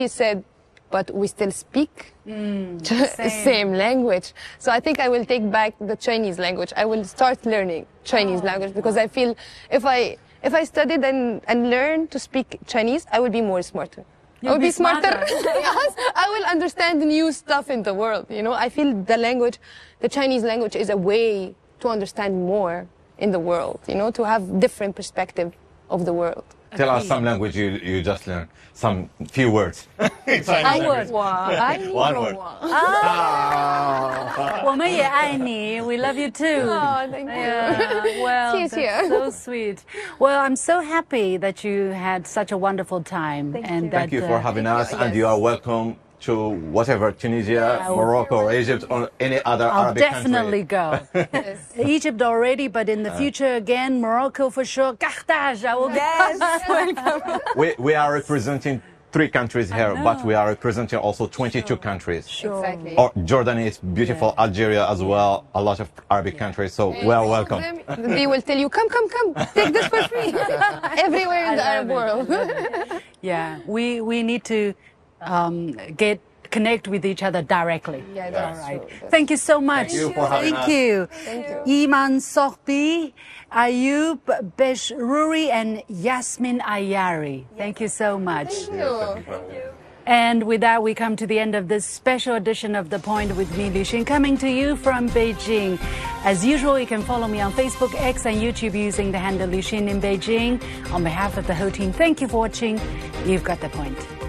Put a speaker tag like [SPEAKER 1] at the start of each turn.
[SPEAKER 1] He said, but we still speak same language. So I think I will take back the Chinese language. I will start learning Chinese language because I feel if I studied and learn to speak Chinese, I will be more smarter. I will be smarter. Yes, I will understand new stuff in the world. You know, I feel the Chinese language is a way to understand more in the world. You know, to have different perspective of the world.
[SPEAKER 2] Tell us some language you just learned. Some few words.
[SPEAKER 3] One word.
[SPEAKER 2] One word.
[SPEAKER 3] 我们也爱你. We love you too.
[SPEAKER 1] Oh, thank you.
[SPEAKER 3] Yeah, well, that's so sweet. Well, I'm so happy that you had such a wonderful time.
[SPEAKER 2] Thank you for having us, and you are welcome to whatever, Tunisia, Morocco, or Egypt, or any other Arabic country.
[SPEAKER 3] I'll definitely go. Egypt already, but in the future again, Morocco for sure. Carthage, I will welcome.
[SPEAKER 2] We are representing 3 countries here, but we are representing also 22 countries.
[SPEAKER 1] Sure. Exactly.
[SPEAKER 2] Jordan is beautiful, Algeria as well, a lot of Arabic countries, so we are welcome.
[SPEAKER 1] They will tell you, come, take this for free. Everywhere in the Arab world.
[SPEAKER 3] Yeah, we need to connect with each other directly.
[SPEAKER 1] Yeah, that's
[SPEAKER 3] all right.
[SPEAKER 1] true.
[SPEAKER 3] Thank you so much.
[SPEAKER 2] Thank you for having us.
[SPEAKER 3] Thank you. Iman Sohbi, Ayub Beshruri, and Yasmin Ayari. Thank you so much.
[SPEAKER 1] Thank you.
[SPEAKER 3] And with that, we come to the end of this special edition of The Point with me, Liu Xin, coming to you from Beijing. As usual, you can follow me on Facebook, X, and YouTube using the handle Liu Xin in Beijing. On behalf of the whole team, thank you for watching. You've got The Point.